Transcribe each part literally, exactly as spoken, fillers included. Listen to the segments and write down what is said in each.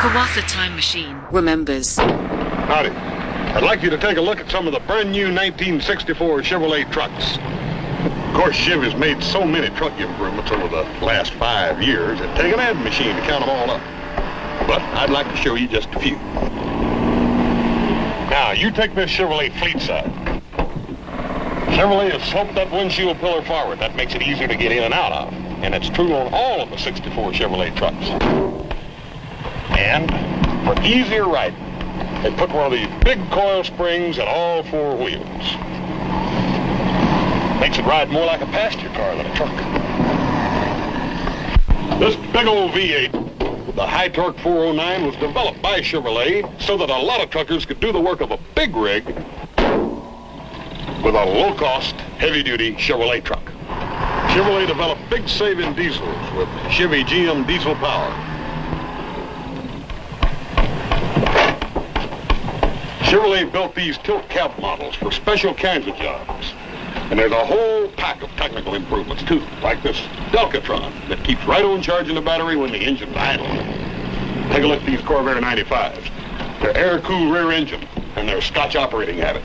Kawatha Time Machine remembers. Howdy. I'd like you to take a look at some of the brand new nineteen sixty-four Chevrolet trucks. Of course, Chevy's made so many truck improvements over the last five years, it'd take an ad machine to count them all up. But I'd like to show you just a few. Now, you take this Chevrolet fleet side. Chevrolet has sloped that windshield pillar forward. That makes it easier to get in and out of. And it's true on all of the sixty-four Chevrolet trucks. And for easier riding, they put one of these big coil springs in all four wheels. Makes it ride more like a passenger car than a truck. This big old V eight, the High Torque four oh nine, was developed by Chevrolet so that a lot of truckers could do the work of a big rig with a low-cost, heavy-duty Chevrolet truck. Chevrolet developed big saving diesels with Chevy G M diesel power. Chevrolet built these tilt cab models for special kinds of jobs. And there's a whole pack of technical improvements, too, like this Delcatron that keeps right on charging the battery when the engine's idle. Take a look at these Corvair ninety-fives. They're air-cooled rear engine, and they're Scotch operating habits.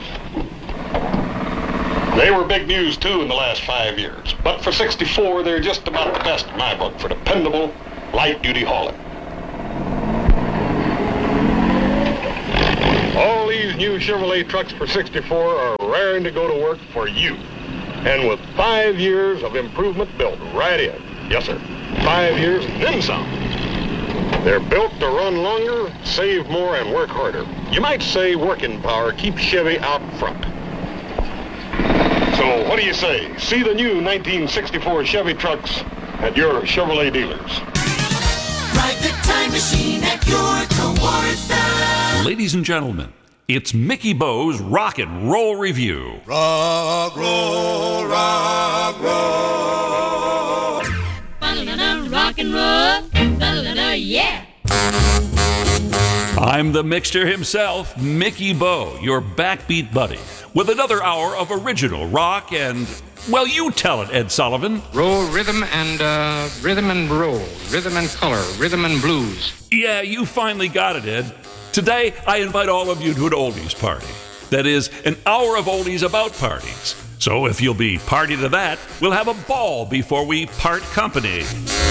They were big news, too, in the last five years. But for sixty-four, they're just about the best in my book for dependable, light-duty hauling. All these new Chevrolet trucks for sixty-four are raring to go to work for you. And with five years of improvement built right in. Yes, sir. Five years and then some. They're built to run longer, save more, and work harder. You might say working power keeps Chevy out front. So what do you say? See the new nineteen sixty-four Chevy trucks at your Chevrolet dealers. Ride the time machine at your Kawatha. Ladies and gentlemen, it's Mickey Bo's Rock and Roll Review. Rock, roll, rock, roll. Ba-da-da, rock and roll. Ba-da-da, yeah. I'm the mixture himself, Mickey Bo, your backbeat buddy, with another hour of original rock and, well, you tell it, Ed Sullivan. Roll, rhythm, and, uh, rhythm and roll. Rhythm and color. Rhythm and blues. Yeah, you finally got it, Ed. Today, I invite all of you to an oldies party. That is, an hour of oldies about parties. So if you'll be party to that, we'll have a ball before we part company.